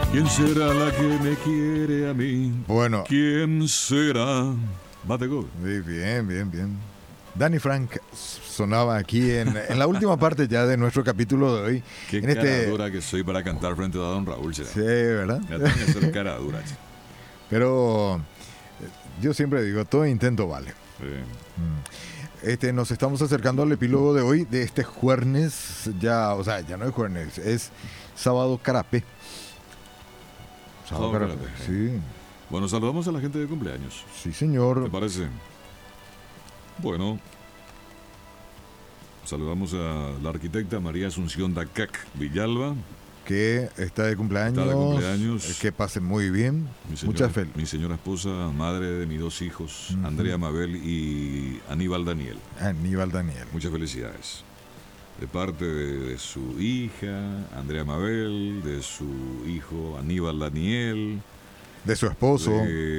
¿Quién será la que me quiere a mí? Bueno. ¿Quién será? Batego. Bien, bien, bien. Danny Frank sonaba aquí en la última parte ya de nuestro capítulo de hoy. Qué en cara dura que soy para cantar frente a don Raúl. ¿Será? Sí, ¿verdad? Ya tengo que ser cara dura. Pero yo siempre digo, todo intento vale. Sí. Nos estamos acercando al epílogo de hoy, de este jueves, ya no es jueves, es sábado carapé. Sábado carapé, sí. Bueno, saludamos a la gente de cumpleaños. Sí, señor. ¿Te parece? Bueno, saludamos a la arquitecta María Asunción Dacac Villalba, que está de cumpleaños. Que pase muy bien. Muchas felicidades. Mi señora esposa, madre de mis dos hijos, Andrea Mabel y Aníbal Daniel. Muchas felicidades. De parte de su hija, Andrea Mabel, de su hijo, Aníbal Daniel. De su esposo.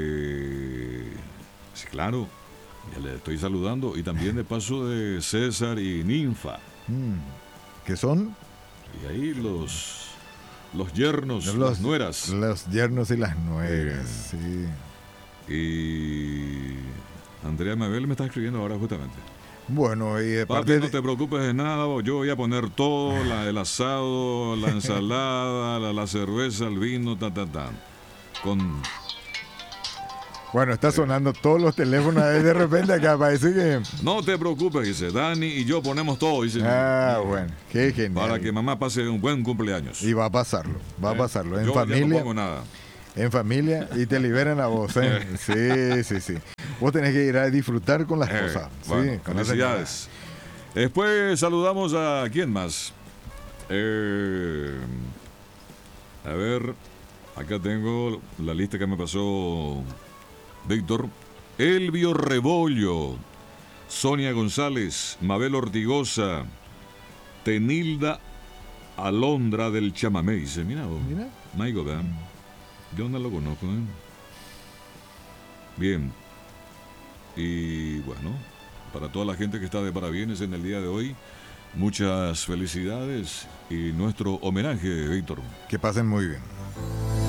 Sí, claro. Ya le estoy saludando. Y también de paso de César y Ninfa. ¿Qué son? Y ahí los yernos, las nueras. Los yernos y las nueras, sí. Y Andrea Mabel me está escribiendo ahora justamente. Bueno, y de parte no te preocupes de nada, yo voy a poner todo, el asado, la ensalada, la cerveza, el vino, Bueno, está sonando todos los teléfonos de repente acá, parece que... No te preocupes, dice Dani y yo ponemos todo, dice. Bueno, qué genial. Para que mamá pase un buen cumpleaños. Y va a pasarlo. En yo familia. Ya no pongo nada. En familia y te liberan a vos, ¿eh? Sí. Vos tenés que ir a disfrutar con las cosas. Bueno, sí, con felicidades. Después saludamos a ¿quién más? A ver, acá tengo la lista que me pasó Víctor. Elvio Rebollo, Sonia González, Mabel Ortigosa, Tenilda Alondra del Chamamé. Dice, mira vos. Maigo, ¿verdad? Yo no lo conozco, ¿eh? Bien. Y bueno, para toda la gente que está de parabienes en el día de hoy, muchas felicidades y nuestro homenaje, Víctor. Que pasen muy bien.